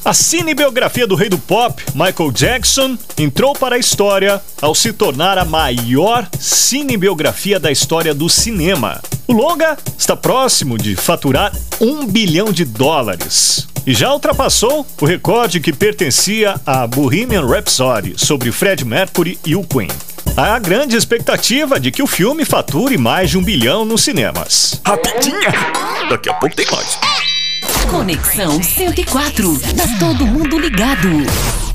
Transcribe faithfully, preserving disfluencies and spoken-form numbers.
A cinebiografia do rei do pop, Michael Jackson, entrou para a história ao se tornar a maior cinebiografia da história do cinema. O longa está próximo de faturar um bilhão de dólares e já ultrapassou o recorde que pertencia a Bohemian Rhapsody sobre Freddie Mercury e o Queen. Há grande expectativa de que o filme fature mais de um bilhão nos cinemas. Rapidinha! Daqui a pouco tem mais. Conexão cento e quatro. Tá todo mundo ligado.